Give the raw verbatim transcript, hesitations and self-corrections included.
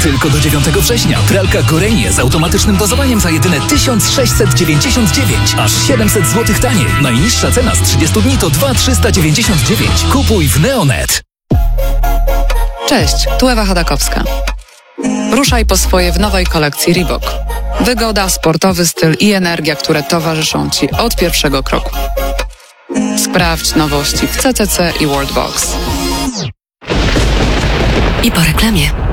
Tylko do dziewiątego września. Pralka Gorenie z automatycznym dozowaniem za jedyne tysiąc sześćset dziewięćdziesiąt dziewięć. Aż siedemset złotych taniej. Najniższa cena z trzydziestu dni to dwa tysiące trzysta dziewięćdziesiąt dziewięć. Kupuj w Neonet. Cześć, tu Ewa Chodakowska. Ruszaj po swoje w nowej kolekcji Reebok. Wygoda, sportowy styl i energia, które towarzyszą Ci od pierwszego kroku. Sprawdź nowości w C C C i Worldbox. I po reklamie.